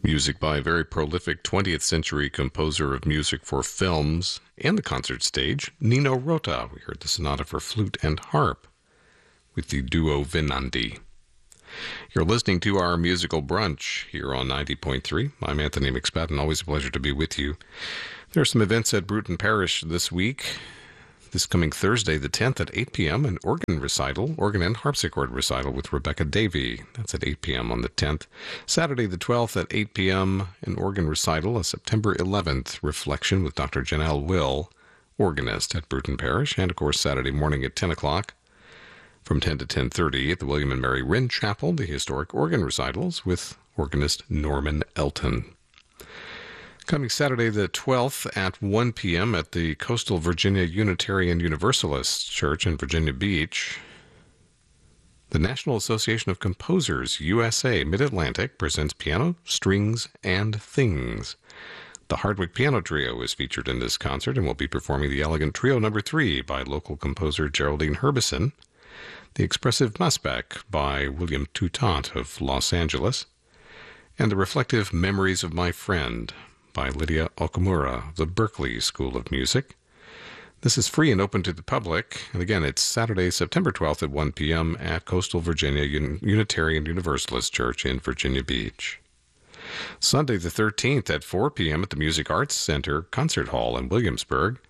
Music by a very prolific 20th century composer of music for films and the concert stage, Nino Rota. We heard the sonata for flute and harp with the duo Venandi. You're listening to our musical brunch here on 90.3. I'm Anthony McSpadden. Always a pleasure to be with you. There are some events at Bruton Parish this week. This coming Thursday, the 10th at 8 p.m., an organ recital, organ and harpsichord recital with Rebecca Davey. That's at 8 p.m. on the 10th. Saturday, the 12th at 8 p.m., an organ recital, a September 11th reflection with Dr. Janelle Will, organist at Bruton Parish. And, of course, Saturday morning at 10 o'clock from 10 to 10:30 at the William and Mary Wren Chapel, the historic organ recitals with organist Norman Elton. Coming Saturday the 12th at 1 p.m. at the Coastal Virginia Unitarian Universalist Church in Virginia Beach, the National Association of Composers, USA, Mid-Atlantic, presents Piano, Strings, and Things. The Hardwick Piano Trio is featured in this concert and will be performing the Elegant Trio No. 3 by local composer Geraldine Herbison, the Expressive Musbek by William Toutant of Los Angeles, and the Reflective Memories of My Friend by Lydia Okamura of the Berklee School of Music. This is free and open to the public. And again, it's Saturday, September 12th at 1 p.m. at Coastal Virginia Unitarian Universalist Church in Virginia Beach. Sunday the 13th at 4 p.m. at the Music Arts Center Concert Hall in Williamsburg,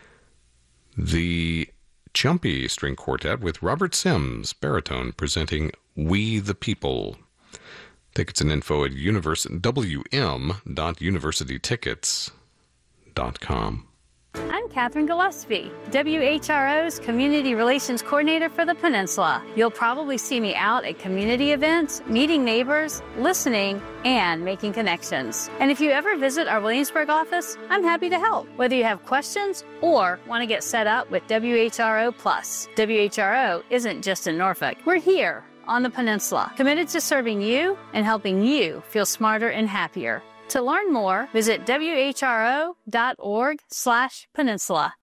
the Chumpy String Quartet with Robert Sims, baritone, presenting We the People. Tickets and info at wm.universitytickets.com. I'm Catherine Gillespie, WHRO's Community Relations Coordinator for the Peninsula. You'll probably see me out at community events, meeting neighbors, listening, and making connections. And if you ever visit our Williamsburg office, I'm happy to help, whether you have questions or want to get set up with WHRO Plus. WHRO isn't just in Norfolk. We're here on the Peninsula, committed to serving you and helping you feel smarter and happier. To learn more, visit whro.org/peninsula.